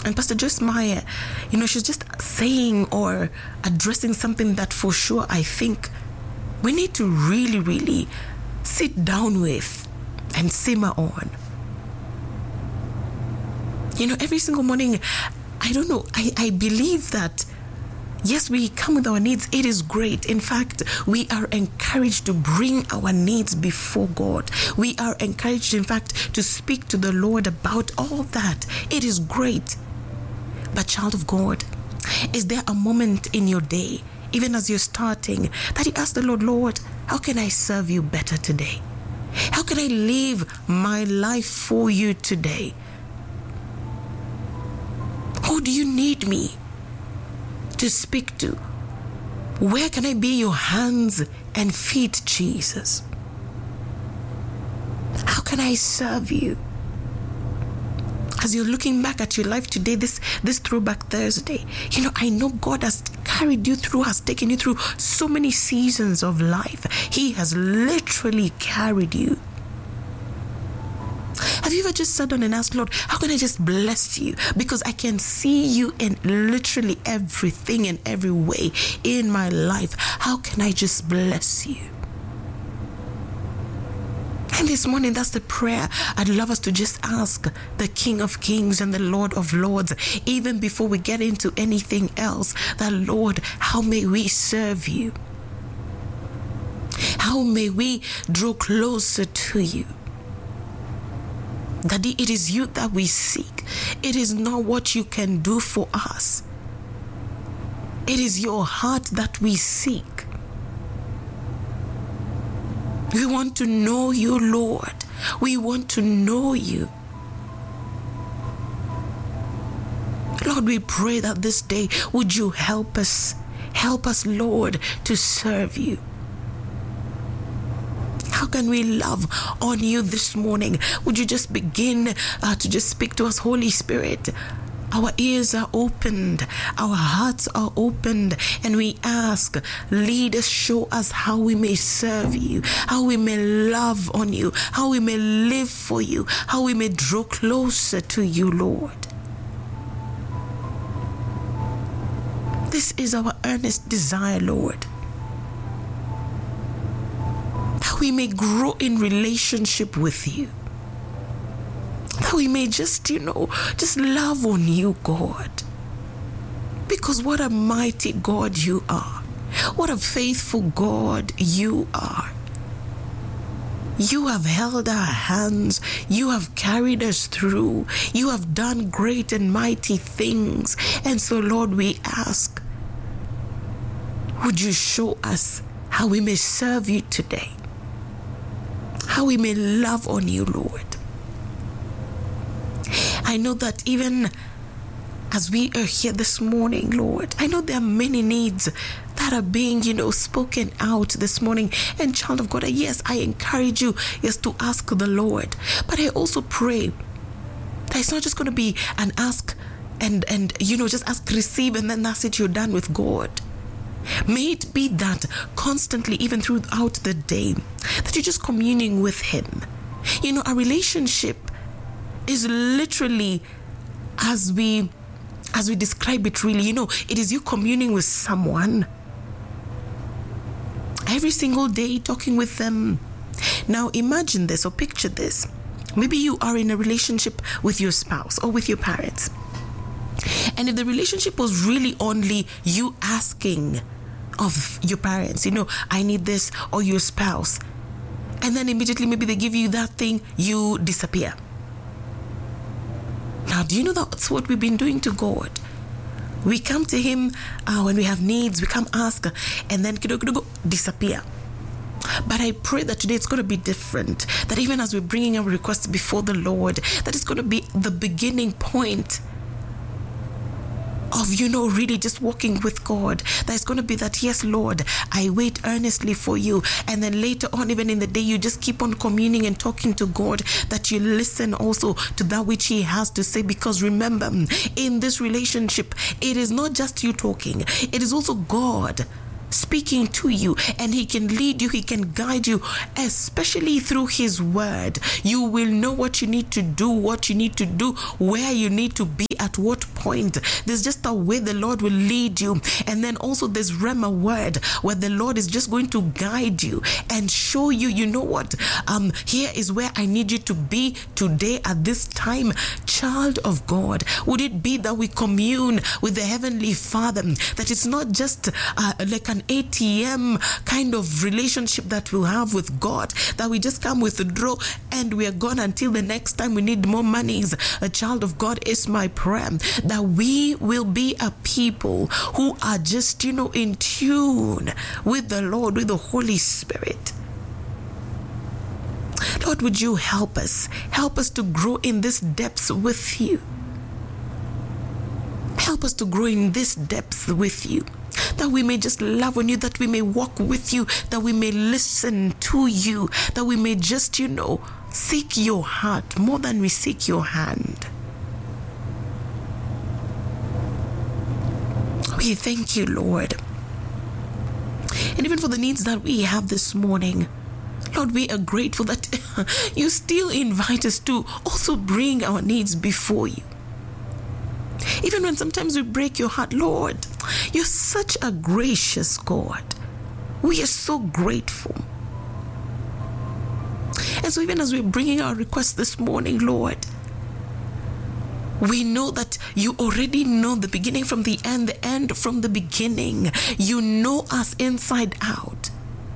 And Pastor Joyce Meyer, she's just saying or addressing something that for sure I think we need to really, really sit down with and simmer on. Every single morning, I don't know, I believe that, yes, we come with our needs. It is great. In fact, we are encouraged to bring our needs before God. We are encouraged, in fact, to speak to the Lord about all that. It is great. But child of God, is there a moment in your day, even as you're starting, that you ask the Lord, Lord, how can I serve you better today? How can I live my life for you today? Who do you need me to speak to? Where can I be your hands and feet, Jesus? How can I serve you? As you're looking back at your life today, this Throwback Thursday, I know God has carried you through, has taken you through so many seasons of life. He has literally carried you. Have you ever just sat down and asked, Lord, how can I just bless you? Because I can see you in literally everything and every way in my life. How can I just bless you? And this morning, that's the prayer I'd love us to just ask the King of Kings and the Lord of Lords, even before we get into anything else, that Lord, how may we serve you? How may we draw closer to you? Daddy, it is you that we seek. It is not what you can do for us. It is your heart that we seek. We want to know you, Lord. We want to know you. Lord, we pray that this day, would you help us? Help us, Lord, to serve you. How can we love on you this morning? Would you just begin to just speak to us, Holy Spirit? Our ears are opened, our hearts are opened, and we ask, lead us, show us how we may serve you, how we may love on you, how we may live for you, how we may draw closer to you, Lord. This is our earnest desire, Lord. That we may grow in relationship with you. That we may just love on you, God. Because what a mighty God you are. What a faithful God you are. You have held our hands. You have carried us through. You have done great and mighty things. And so, Lord, we ask, would you show us how we may serve you today? How we may love on you, Lord. I know that even as we are here this morning, Lord, I know there are many needs that are being, spoken out this morning. And child of God, yes, I encourage you, yes, to ask the Lord. But I also pray that it's not just going to be an ask and just ask, receive, and then that's it, you're done with God. May it be that constantly, even throughout the day, that you're just communing with Him. A relationship is literally, as we describe it, really, it is you communing with someone every single day, talking with them. Now imagine this or picture this. Maybe you are in a relationship with your spouse or with your parents. And if the relationship was really only you asking of your parents, I need this, or your spouse, and then immediately maybe they give you that thing, you disappear. Now, do you know that's what we've been doing to God? We come to Him when we have needs, we come ask, and then disappear. But I pray that today it's going to be different. That even as we're bringing our requests before the Lord, that it's going to be the beginning point of, really just walking with God. That it's going to be that, yes, Lord, I wait earnestly for you. And then later on, even in the day, you just keep on communing and talking to God, that you listen also to that which He has to say. Because remember, in this relationship, it is not just you talking. It is also God speaking to you, and he can lead you, he can guide you, especially through his word. You will know what you need to do, where you need to be, at what point. There's just a way the Lord will lead you. And then also there's Rhema word, where the Lord is just going to guide you and show you, you know what, here is where I need you to be today at this time. Child of God, would it be that we commune with the Heavenly Father, that it's not just like an ATM kind of relationship that we'll have with God, that we just come withdraw and we are gone until the next time we need more monies. A child of God, is my prayer that we will be a people who are just, in tune with the Lord, with the Holy Spirit. Lord, would you help us? Help us to grow in this depths with you. Help us to grow in this depth with you, that we may just love on you, that we may walk with you, that we may listen to you, that we may just, seek your heart more than we seek your hand. We thank you, Lord. And even for the needs that we have this morning, Lord, we are grateful that you still invite us to also bring our needs before you. Even when sometimes we break your heart, Lord, you're such a gracious God. We are so grateful. And so even as we're bringing our requests this morning, Lord, we know that you already know the beginning from the end from the beginning. You know us inside out.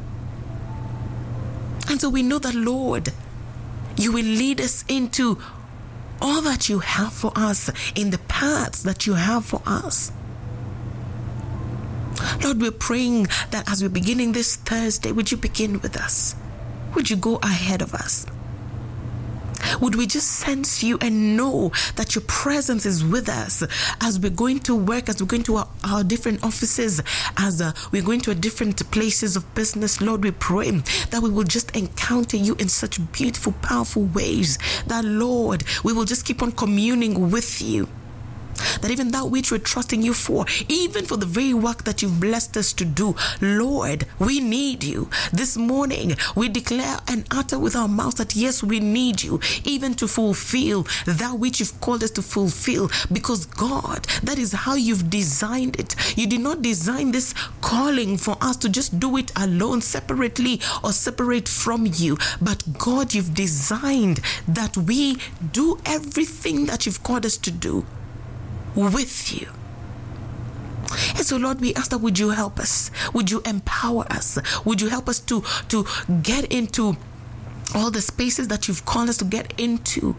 And so we know that, Lord, you will lead us into all that you have for us, in the paths that you have for us. Lord, we're praying that as we're beginning this Thursday, would you begin with us? Would you go ahead of us? Would we just sense you and know that your presence is with us as we're going to work, as we're going to our different offices, as we're going to different places of business? Lord, we pray that we will just encounter you in such beautiful, powerful ways, that, Lord, we will just keep on communing with you. That even that which we're trusting you for, even for the very work that you've blessed us to do, Lord, we need you. This morning, we declare and utter with our mouths that yes, we need you, even to fulfill that which you've called us to fulfill. Because God, that is how you've designed it. You did not design this calling for us to just do it alone, separately, or separate from you. But God, you've designed that we do everything that you've called us to do with you. And so, Lord, we ask that would you help us? Would you empower us? Would you help us to get into all the spaces that you've called us to get into?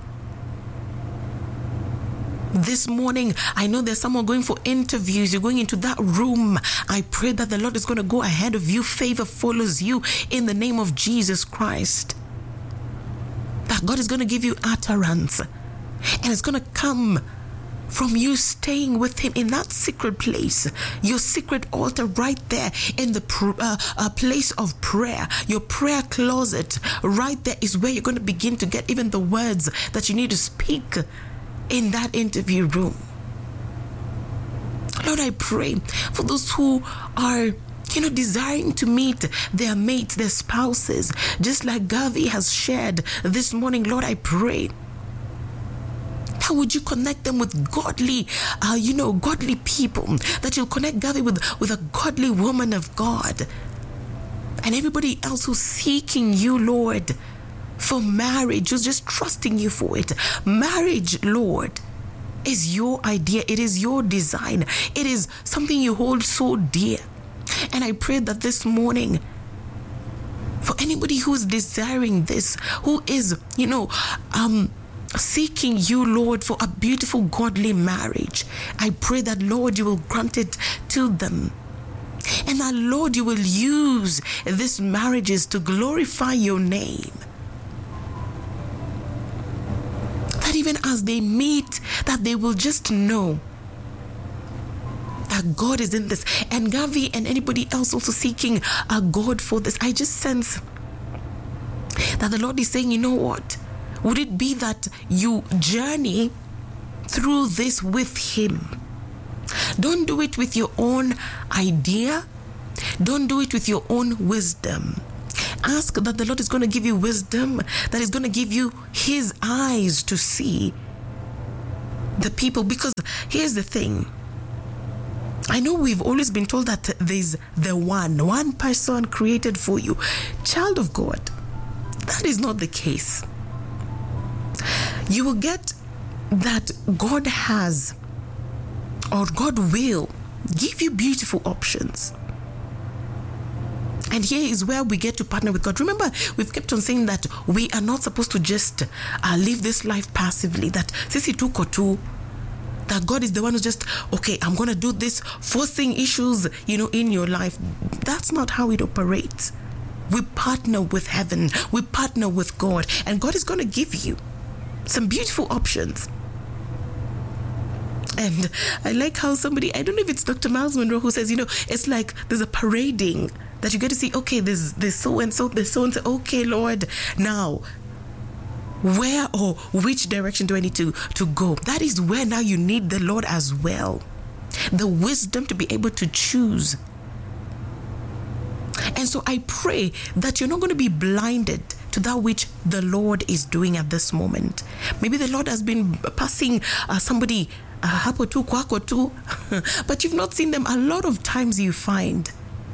This morning, I know there's someone going for interviews. You're going into that room. I pray that the Lord is going to go ahead of you. Favor follows you in the name of Jesus Christ. That God is going to give you utterance. And it's going to come from you staying with him in that secret place, your secret altar right there in the place of prayer, your prayer closet right there is where you're going to begin to get even the words that you need to speak in that interview room. Lord, I pray for those who are desiring to meet their mates, their spouses, just like Gavi has shared this morning. Lord, I pray, how would you connect them with godly, godly people? That you'll connect Gavi with a godly woman of God. And everybody else who's seeking you, Lord, for marriage, who's just trusting you for it. Marriage, Lord, is your idea. It is your design. It is something you hold so dear. And I pray that this morning, for anybody who is desiring this, who is, seeking you, Lord, for a beautiful, godly marriage, I pray that, Lord, you will grant it to them. And that, Lord, you will use these marriages to glorify your name. That even as they meet, that they will just know that God is in this. And Gavi and anybody else also seeking a God for this, I just sense that the Lord is saying, you know what? Would it be that you journey through this with him? Don't do it with your own idea. Don't do it with your own wisdom. Ask that the Lord is going to give you wisdom, that is going to give you his eyes to see the people. Because here's the thing. I know we've always been told that there's the one person created for you. Child of God, that is not the case. You will get that God has, or God will give you beautiful options. And here is where we get to partner with God. Remember, we've kept on saying that we are not supposed to just live this life passively, that sisi tuko tu, that God is the one who's just, okay, I'm going to do this, forcing issues, in your life. That's not how it operates. We partner with heaven. We partner with God. And God is going to give you some beautiful options. And I like how somebody, I don't know if it's Dr. Miles Monroe, who says, it's like there's a parading that you get to see, okay, there's so-and-so, there's so-and-so. Okay, Lord, now, where or which direction do I need to go? That is where now you need the Lord as well. The wisdom to be able to choose. And so I pray that you're not going to be blinded to that which the Lord is doing at this moment. Maybe the Lord has been passing somebody hapo tu kwako tu, but you've not seen them. A lot of times you find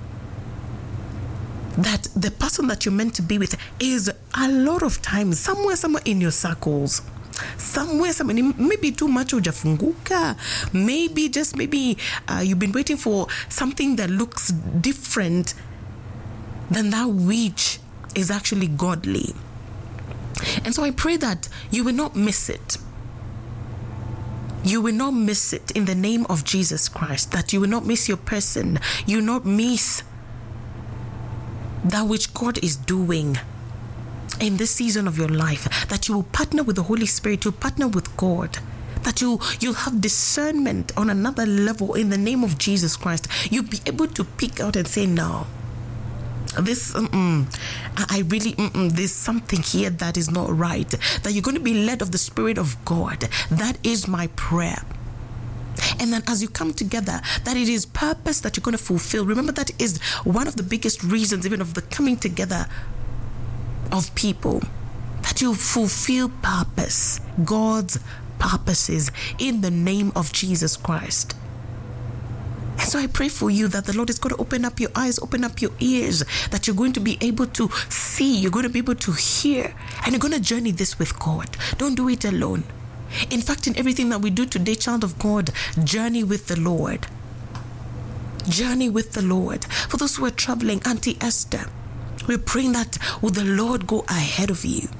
that the person that you're meant to be with is a lot of times somewhere in your circles. Somewhere, maybe too much hujafunguka. Maybe you've been waiting for something that looks different than that which is actually godly. And so I pray that you will not miss it. You will not miss it in the name of Jesus Christ. That you will not miss your person. You will not miss that which God is doing in this season of your life. That you will partner with the Holy Spirit. You'll partner with God. That you'll have discernment on another level in the name of Jesus Christ. You'll be able to pick out and say, no, this there's something here that is not right. That you're going to be led of the Spirit of God. That is my prayer. And then as you come together, that it is purpose that you're going to fulfill. Remember, that is one of the biggest reasons even of the coming together of people, that you fulfill purpose, God's purposes, in the name of Jesus Christ. And so I pray for you that the Lord is going to open up your eyes, open up your ears, that you're going to be able to see, you're going to be able to hear, and you're going to journey this with God. Don't do it alone. In fact, in everything that we do today, child of God, journey with the Lord. Journey with the Lord. For those who are traveling, Auntie Esther, we're praying that would the Lord go ahead of you?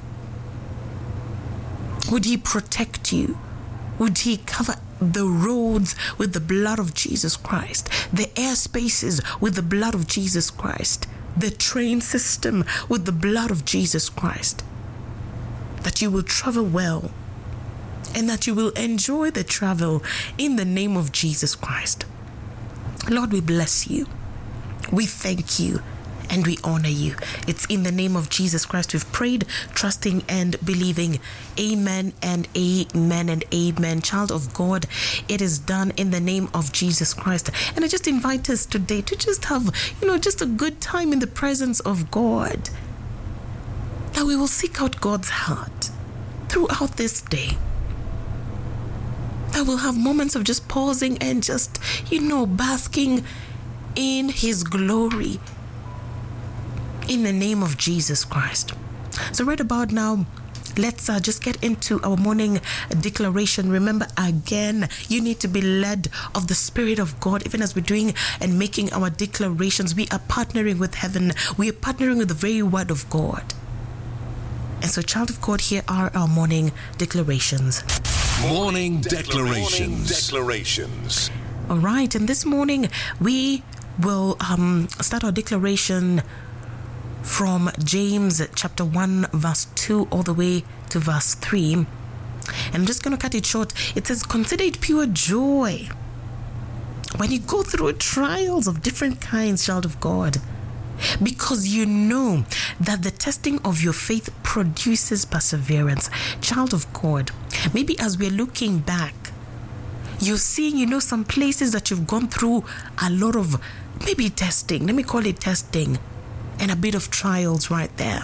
Would he protect you? Would he cover the roads with the blood of Jesus Christ? The air spaces with the blood of Jesus Christ? The train system with the blood of Jesus Christ? That you will travel well and that you will enjoy the travel in the name of Jesus Christ. Lord, we bless you. We thank you. And we honor you. It's in the name of Jesus Christ we've prayed, trusting and believing. Amen and amen and amen. Child of God, it is done in the name of Jesus Christ. And I just invite us today to just have, just a good time in the presence of God. That we will seek out God's heart throughout this day. That we'll have moments of just pausing and just, basking in his glory. In the name of Jesus Christ. So right about now, let's just get into our morning declaration. Remember, again, you need to be led of the Spirit of God. Even as we're doing and making our declarations, we are partnering with heaven. We are partnering with the very word of God. And so, child of God, here are our morning declarations. Morning declarations. All right, and this morning we will start our declaration from James chapter 1 verse 2 all the way to verse 3. And I'm just going to cut it short. It says, consider it pure joy when you go through trials of different kinds, child of God, because you know that the testing of your faith produces perseverance. Child of God, maybe as we're looking back, You're seeing, some places that you've gone through a lot of maybe testing. Let me call it testing. And a bit of trials right there.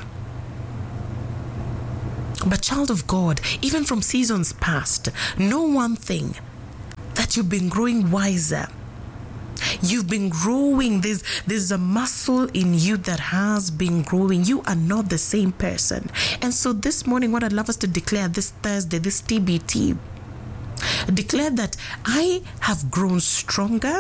But child of God, even from seasons past, know one thing, that you've been growing wiser. You've been growing. There's a muscle in you that has been growing. You are not the same person. And so this morning, what I'd love us to declare this Thursday, this TBT, declare that I have grown stronger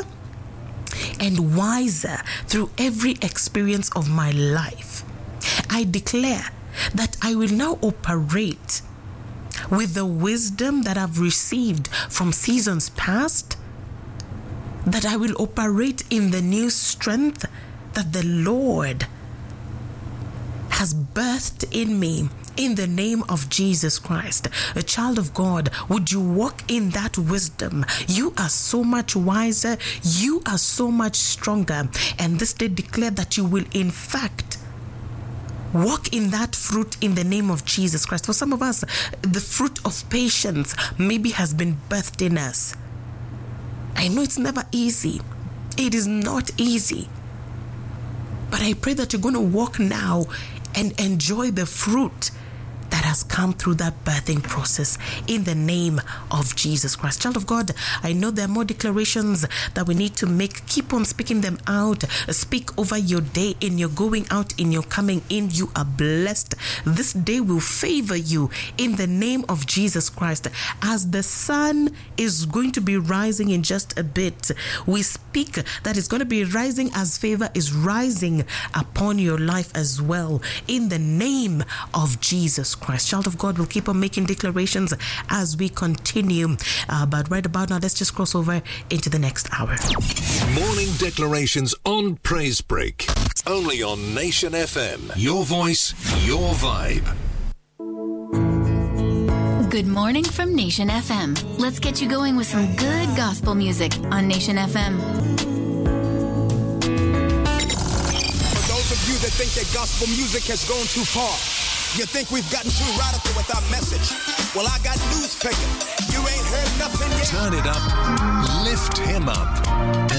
and wiser through every experience of my life. I declare that I will now operate with the wisdom that I've received from seasons past, that I will operate in the new strength that the Lord has birthed in me, in the name of Jesus Christ. A child of God, would you walk in that wisdom? You are so much wiser. You are so much stronger. And this day declare that you will in fact walk in that fruit in the name of Jesus Christ. For some of us, the fruit of patience maybe has been birthed in us. I know it's never easy. It is not easy. But I pray that you're going to walk now and enjoy the fruit that has come through that birthing process in the name of Jesus Christ. Child of God, I know there are more declarations that we need to make. Keep on speaking them out. Speak over your day, in your going out, in your coming in. You are blessed. This day will favor you in the name of Jesus Christ. As the sun is going to be rising in just a bit, we speak that it's going to be rising as favor is rising upon your life as well in the name of Jesus Christ. Child of God, will keep on making declarations as we continue. But right about now, let's just cross over into the next hour. Morning declarations on Praise Break. Only on Nation FM. Your voice, your vibe. Good morning from Nation FM. Let's get you going with some good gospel music on Nation FM. For those of you that think that gospel music has gone too far, you think we've gotten too radical with our message? Well, I got news for you. You ain't heard nothing yet. Turn it up, lift him up.